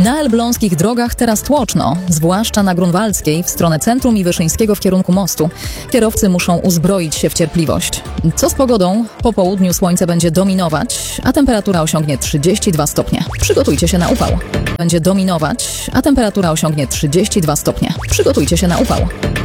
Na elbląskich drogach teraz tłoczno, zwłaszcza na Grunwaldzkiej w stronę centrum i Wyszyńskiego w kierunku mostu. Kierowcy muszą uzbroić się w cierpliwość. Co z pogodą? Po południu słońce będzie dominować, a temperatura osiągnie 32 stopnie. Przygotujcie się na upał. Będzie dominować, a temperatura osiągnie 32 stopnie. Przygotujcie się na upał.